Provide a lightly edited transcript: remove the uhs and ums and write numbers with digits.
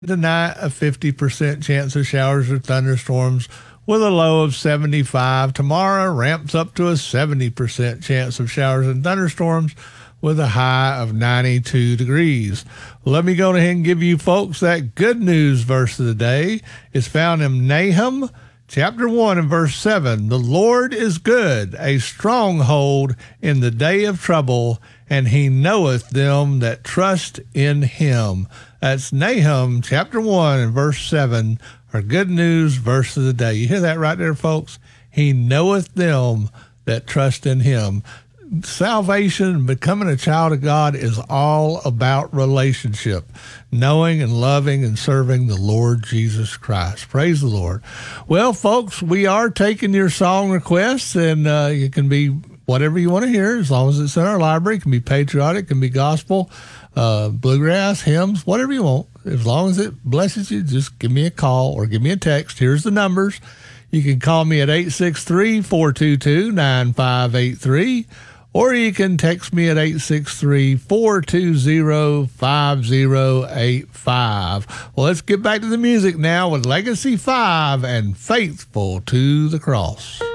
Tonight, a 50% chance of showers or thunderstorms with a low of 75. Tomorrow ramps up to a 70% chance of showers and thunderstorms with a high of 92 degrees. Let me go ahead and give you folks that good news verse of the day. It's found in Nahum chapter 1 and verse 7. The Lord is good, a stronghold in the day of trouble, and he knoweth them that trust in him. That's Nahum chapter 1 and verse 7, our good news verse of the day. You hear that right there, folks? He knoweth them that trust in him. Salvation, becoming a child of God, is all about relationship, knowing and loving and serving the Lord Jesus Christ. Praise the Lord. Well, folks, we are taking your song requests, and it can be whatever you want to hear, as long as it's in our library. It can be patriotic, it can be gospel, bluegrass, hymns, whatever you want. As long as it blesses you, just give me a call or give me a text. Here's the numbers. You can call me at 863-422-9583, or you can text me at 863-420-5085. Well, let's get back to the music now with Legacy 5 and Faithful to the Cross.